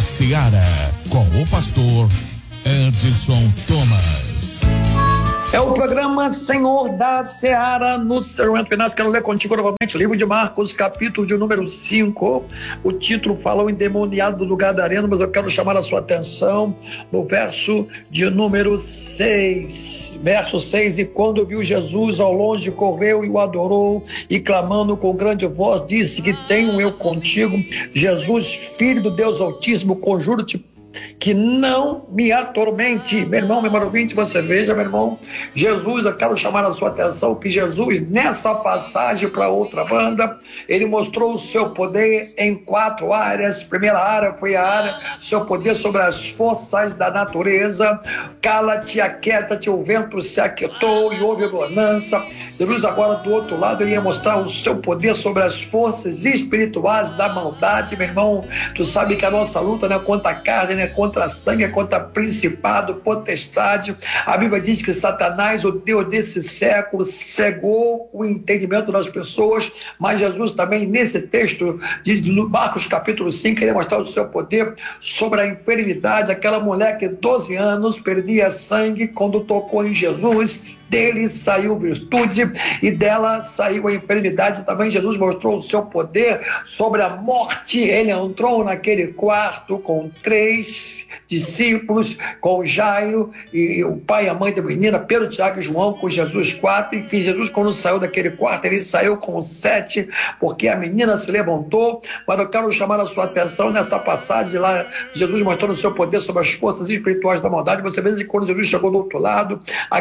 Seara, com o pastor Edson Thomas. É o programa Senhor da Seara no Sermão Finais. Quero ler contigo novamente o livro de Marcos, capítulo de número 5. O título fala o endemoniado do lugar da arena, mas eu quero chamar a sua atenção no verso de número 6. Verso 6: e quando viu Jesus ao longe, correu e o adorou, e clamando com grande voz, disse: que tenho eu contigo, Jesus, Filho do Deus Altíssimo, conjuro-te que não me atormente. Meu irmão, meu ouvinte, você veja, meu irmão, Jesus, eu quero chamar a sua atenção que Jesus, nessa passagem para outra banda, ele mostrou o seu poder em 4 áreas. Primeira área foi a área, seu poder sobre as forças da natureza. Cala-te, aquieta-te, o vento se aquietou e houve bonança. Jesus agora do outro lado, ele ia mostrar o seu poder sobre as forças espirituais da maldade. Meu irmão, tu sabe que a nossa luta não é contra a carne, não é contra a sangue, é contra principado, potestade. A Bíblia diz que Satanás, o Deus desse século, cegou o entendimento das pessoas, mas Jesus também, nesse texto de Marcos capítulo 5, ele ia mostrar o seu poder sobre a enfermidade. Aquela mulher que 12 anos perdia sangue, quando tocou em Jesus, dele saiu virtude e dela saiu a enfermidade. Também Jesus mostrou o seu poder sobre a morte. Ele entrou naquele quarto com 3 discípulos, com Jairo e o pai e a mãe da menina, Pedro, Tiago e João, com Jesus 4. Enfim, Jesus, quando saiu daquele quarto, ele saiu com 7, porque a menina se levantou. Mas eu quero chamar a sua atenção nessa passagem lá, Jesus mostrando o seu poder sobre as forças espirituais da maldade. Você vê que quando Jesus chegou do outro lado,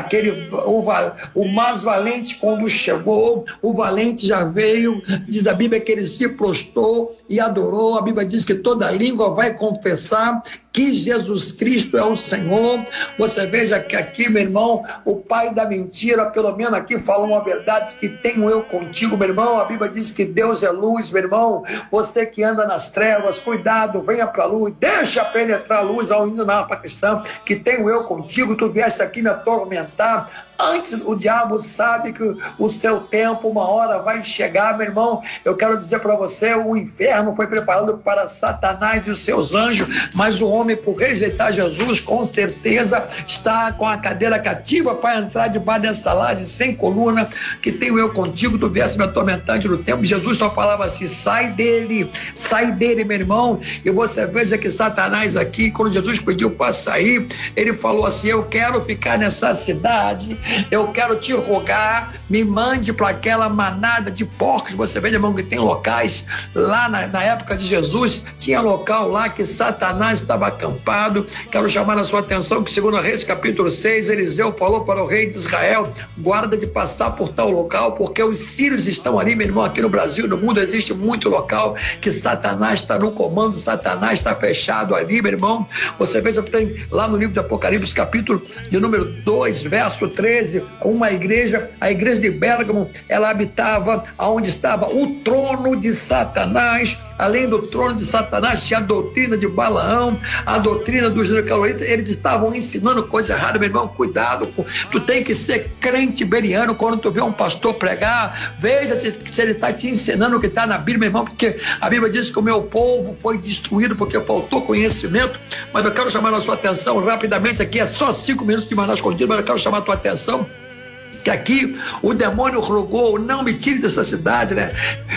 o mais valente, quando chegou, o valente já veio. Diz a Bíblia que ele se prostrou e adorou. A Bíblia diz que toda língua vai confessar que Jesus Cristo é o Senhor. Você veja que aqui, meu irmão, o pai da mentira, pelo menos aqui, falou uma verdade: que tenho eu contigo, meu irmão. A Bíblia diz que Deus é luz, meu irmão. Você que anda nas trevas, cuidado, venha para a luz, deixa penetrar a luz ao hino na cristã, que tenho eu contigo. Tu vieste aqui me atormentar. Antes, o diabo sabe que o seu tempo, uma hora vai chegar, meu irmão. Eu quero dizer para você, o inferno foi preparado para Satanás e os seus anjos, mas o homem, por rejeitar Jesus, com certeza está com a cadeira cativa para entrar debaixo dessa laje sem coluna. Que tenho eu contigo, tu viesse me atormentante no tempo. Jesus só falava assim: sai dele, meu irmão. E você veja que Satanás aqui, quando Jesus pediu para sair, ele falou assim: eu quero ficar nessa cidade, eu quero te rogar, me mande para aquela manada de porcos. Você vê, irmão, que tem locais lá na época de Jesus, tinha local lá que Satanás estava acampado. Quero chamar a sua atenção que, segundo Reis capítulo 6, Eliseu falou para o rei de Israel: guarda de passar por tal local, porque os sírios estão ali, meu irmão. Aqui no Brasil, no mundo, existe muito local que Satanás está no comando, Satanás está fechado ali, meu irmão. Você veja, tem lá no livro de Apocalipse, capítulo de número 2, verso 13, uma igreja, a igreja de Pérgamo, ela habitava onde estava o trono de Satanás. Além do trono de Satanás, tinha a doutrina de Balaão, a doutrina dos Nicolaítas. Eles estavam ensinando coisa errada, meu irmão. Cuidado, tu tem que ser crente beriano. Quando tu vê um pastor pregar, veja se ele está te ensinando o que está na Bíblia, meu irmão, porque a Bíblia diz que o meu povo foi destruído porque faltou conhecimento. Mas eu quero chamar a sua atenção rapidamente aqui, é só 5 minutos de maná escondido, mas eu quero chamar a tua atenção que aqui o demônio rogou: não me tire dessa cidade, né?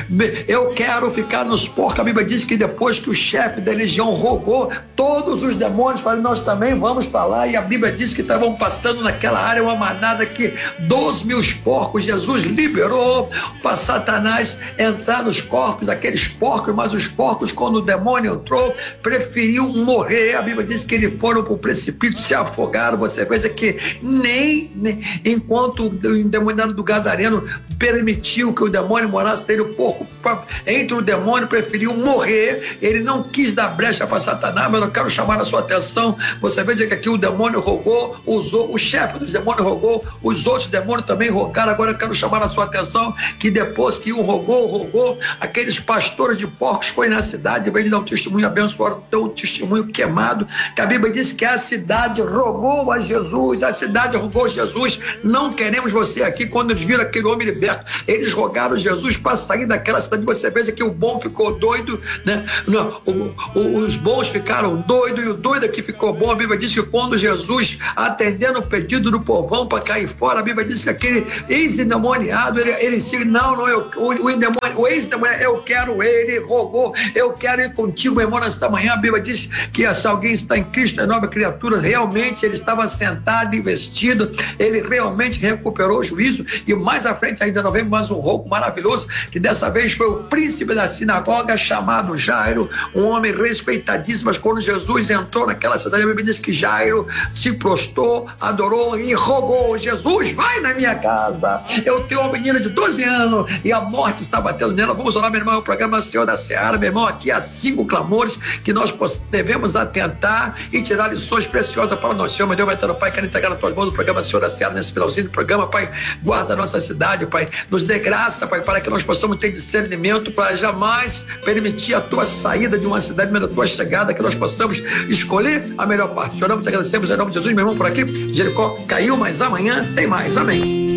Eu quero ficar nos porcos. A Bíblia diz que depois que o chefe da legião rogou, todos os demônios falaram: nós também vamos para lá. E a Bíblia diz que estavam passando naquela área uma manada que 12.000 porcos. Jesus liberou para Satanás entrar nos corpos daqueles porcos, mas os porcos, quando o demônio entrou, preferiu morrer. A Bíblia diz que eles foram para o precipício, se afogaram. Você veja que nem enquanto o endemoniado do Gadareno permitiu que o demônio morasse dele, o porco, entre o demônio, preferiu morrer. Ele não quis dar brecha para Satanás. Mas eu quero chamar a sua atenção. Você veja que aqui o demônio rogou, o chefe dos demônios rogou, os outros demônios também rogaram. Agora eu quero chamar a sua atenção que depois que um rogou, aqueles pastores de porcos foi na cidade, em vez de dar um testemunho abençoado, deu um testemunho queimado, que a Bíblia diz que a cidade rogou a Jesus, a cidade rogou Jesus: não queremos você aqui. Quando eles viram aquele homem liberto, eles rogaram Jesus para sair daquela cidade. cidade, você pensa que o bom ficou doido, né? Não, os bons ficaram doidos e o doido aqui ficou bom. A Bíblia diz que quando Jesus, atendendo o pedido do povão para cair fora, a Bíblia diz que aquele ex-endemoniado, ele disse, não, o ex-endemoniado, eu quero ele, rogou, eu quero ir contigo, meu irmão, nesta manhã. A Bíblia diz que se alguém está em Cristo, é nova criatura. Realmente ele estava sentado e vestido, ele realmente recuperou o juízo. E mais à frente ainda nós vemos mais um roubo maravilhoso, que dessa vez foi o príncipe da sinagoga chamado Jairo, um homem respeitadíssimo. Mas quando Jesus entrou naquela cidade, a Bíblia diz que Jairo se prostrou, adorou e rogou: Jesus, vai na minha casa, eu tenho uma menina de 12 anos e a morte está batendo nela. Vamos orar, meu irmão, é o programa Senhor da Seara, meu irmão. Aqui há 5 clamores que nós devemos atentar e tirar lições preciosas para nós. Senhor, meu Deus, vai estar, Pai, quero entregar na tua mão o programa Senhor da Seara nesse finalzinho do programa. Pai, guarda a nossa cidade, Pai, nos dê graça, Pai, para que nós possamos ter discernimento para jamais permitir a tua saída de uma cidade, mas a tua chegada, que nós possamos escolher a melhor parte. Choramos e agradecemos em nome de Jesus, meu irmão, por aqui. Jericó caiu, mas amanhã tem mais. Amém.